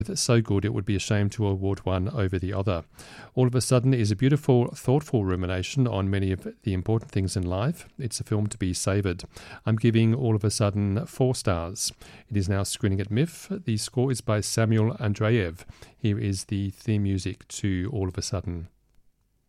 so good it would be a shame to award one over the other. All of a Sudden is a beautiful, thoughtful rumination on many of the important things in life. It's a film to be savoured. I'm giving All of a Sudden 4 stars. It is now screening at MIFF. The score is by Samuel Andreev. Here is the theme music to All of a Sudden.